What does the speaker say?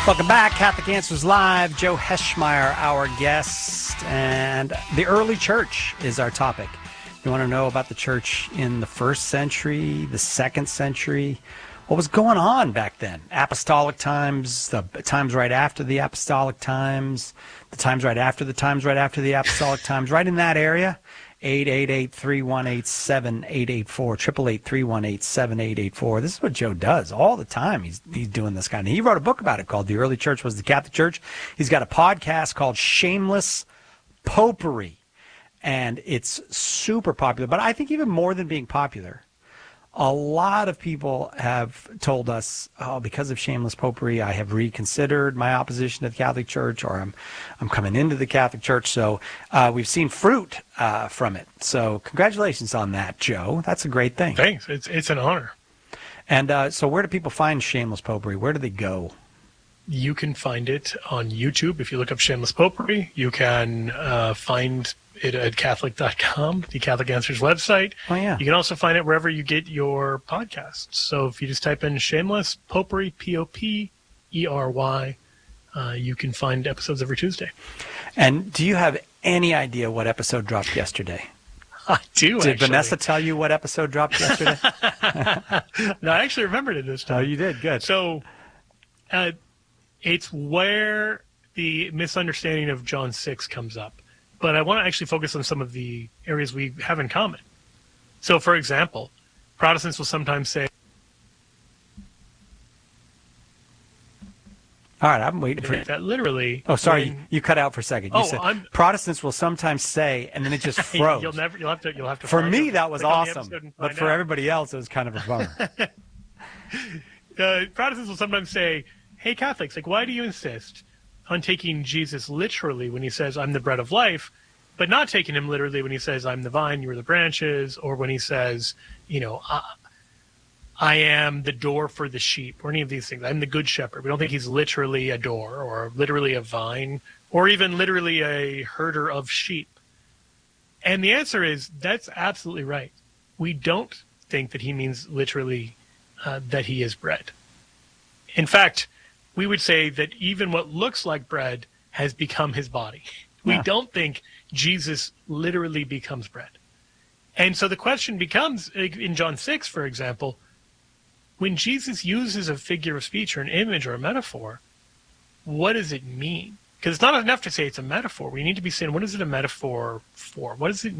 Welcome back. Catholic Answers Live. Joe Heschmeyer, our guest, and the early church is our topic. You want to know about the church in the first century, the second century, what was going on back then? Apostolic times, the times right after the apostolic times, the times right after the times right after the apostolic times, right in that area. 888-318-7884, 888-318-7884. This is what Joe does all the time. He's doing this kind of. He wrote a book about it called "The Early Church Was the Catholic Church." He's got a podcast called "Shameless Popery," and it's super popular. But I think even more than being popular, a lot of people have told us, "Oh, because of Shameless Popery, I have reconsidered my opposition to the Catholic Church, or I'm coming into the Catholic Church." So we've seen fruit from it. So congratulations on that, Joe. That's a great thing. Thanks. It's an honor. And so where do people find Shameless Popery? Where do they go? You can find it on YouTube. If you look up Shameless Popery, you can find it at Catholic.com, the Catholic Answers website. Oh, yeah. You can also find it wherever you get your podcasts. So if you just type in Shameless Popery, Popery, you can find episodes every Tuesday. And do you have any idea what episode dropped yesterday? I do, Did Vanessa tell you what episode dropped yesterday? No, I actually remembered it this time. Oh, you did? Good. So it's where the misunderstanding of John 6 comes up. But I want to actually focus on some of the areas we have in common. So, for example, Protestants will sometimes say... All right, I'm waiting for that literally... Oh, sorry, you cut out for a second. You said Protestants will sometimes say, and then it just froze. You'll have to. For me, that was awesome, but for everybody else, it was kind of a bummer. Protestants will sometimes say, "Hey, Catholics, why do you insist on taking Jesus literally when he says, 'I'm the bread of life,' but not taking him literally when he says, 'I'm the vine, you are the branches,' or when he says, I am the door for the sheep," or any of these things. I'm the good shepherd. We don't think he's literally a door or literally a vine or even literally a herder of sheep. And the answer is that's absolutely right. We don't think that he means literally that he is bread. In fact, we would say that even what looks like bread has become his body. We don't think Jesus literally becomes bread. And so the question becomes, in John 6, for example, when Jesus uses a figure of speech or an image or a metaphor, what does it mean? Because it's not enough to say it's a metaphor. We need to be saying, what is it a metaphor for? What does it